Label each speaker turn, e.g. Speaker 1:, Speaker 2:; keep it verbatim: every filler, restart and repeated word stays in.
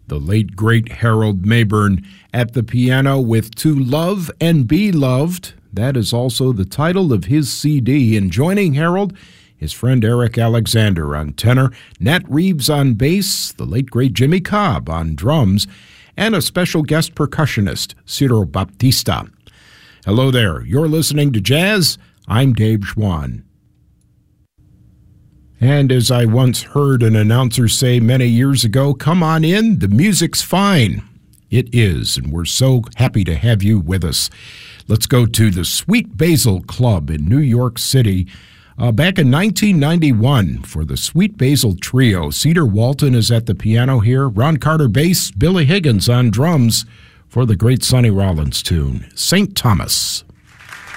Speaker 1: The late, great Harold Mayburn at the piano with To Love and Be Loved. That is also the title of his C D. And joining Harold, his friend Eric Alexander on tenor, Nat Reeves on bass, the late, great Jimmy Cobb on drums, and a special guest percussionist, Ciro Baptista. Hello there. You're listening to Jazz. I'm Dave Schwann. And as I once heard an announcer say many years ago, come on in, the music's fine. It is, and we're so happy to have you with us. Let's go to the Sweet Basil Club in New York City. Uh, back in nineteen ninety-one for the Sweet Basil Trio. Cedar Walton is at the piano here, Ron Carter bass, Billy Higgins on drums for the great Sonny Rollins tune, Saint Thomas.